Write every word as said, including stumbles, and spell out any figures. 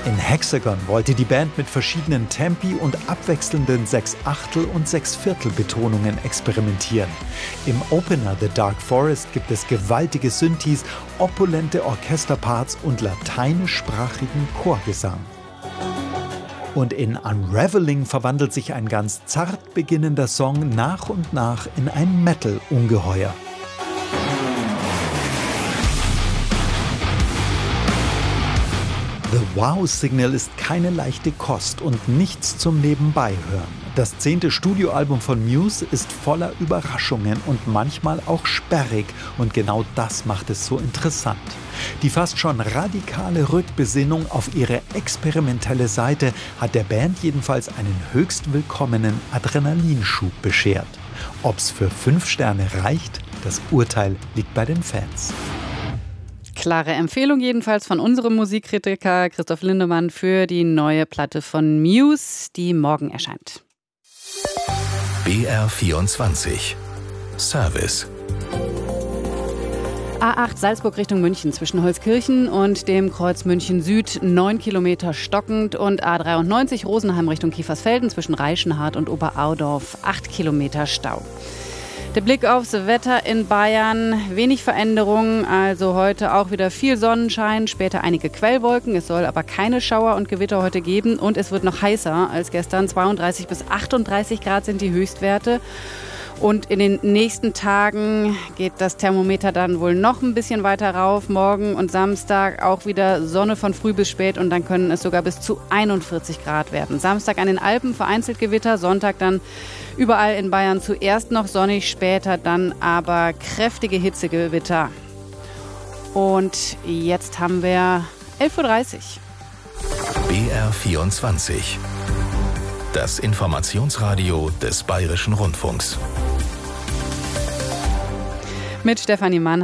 In Hexagon wollte die Band mit verschiedenen Tempi und abwechselnden Sechs-Achtel- und Sechs-Viertel-Betonungen experimentieren. Im Opener The Dark Forest gibt es gewaltige Synthes, opulente Orchesterparts und lateinischsprachigen Chorgesang. Und in Unraveling verwandelt sich ein ganz zart beginnender Song nach und nach in ein Metal-Ungeheuer. The Wow-Signal ist keine leichte Kost und nichts zum Nebenbeihören. Das zehnte Studioalbum von Muse ist voller Überraschungen und manchmal auch sperrig und genau das macht es so interessant. Die fast schon radikale Rückbesinnung auf ihre experimentelle Seite hat der Band jedenfalls einen höchst willkommenen Adrenalinschub beschert. Ob's für fünf Sterne reicht, das Urteil liegt bei den Fans. Klare Empfehlung jedenfalls von unserem Musikkritiker Christoph Lindemann für die neue Platte von Muse, die morgen erscheint. B R vierundzwanzig Service. A acht Salzburg Richtung München zwischen Holzkirchen und dem Kreuz München Süd neun Kilometer stockend und A dreiundneunzig Rosenheim Richtung Kiefersfelden zwischen Reichenhart und Oberaudorf acht Kilometer Stau. Der Blick aufs Wetter in Bayern, wenig Veränderungen, also heute auch wieder viel Sonnenschein, später einige Quellwolken, es soll aber keine Schauer und Gewitter heute geben und es wird noch heißer als gestern, zweiunddreißig bis achtunddreißig Grad sind die Höchstwerte. Und in den nächsten Tagen geht das Thermometer dann wohl noch ein bisschen weiter rauf. Morgen und Samstag auch wieder Sonne von früh bis spät und dann können es sogar bis zu einundvierzig Grad werden. Samstag an den Alpen vereinzelt Gewitter, Sonntag dann überall in Bayern zuerst noch sonnig, später dann aber kräftige Hitzegewitter. Und jetzt haben wir elf Uhr dreißig. B R vierundzwanzig. Das Informationsradio des Bayerischen Rundfunks. Mit Stefanie Mann.